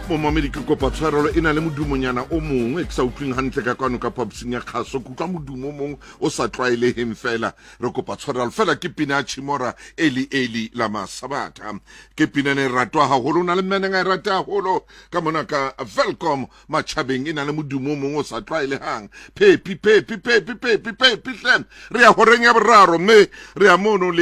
Momamedi ke kopa tshwarelo e na le modumonyana o mongwe ke sa utlwing hantle ka kwano ka phaposing ya kgaso kutlwa modumo mongwe o sa tlwaeleheng fela re kopa tshwarelo fela ke pina ya Chimora Eli la Masabatha ke pina ne ratwa haholo na le mmeneng a rata haholo ka mona ka Welcome Matjhabeng e na le modumo mongwe o sa tlwaelehang pepi hlem re ya horeng ya boraro mme re ya mono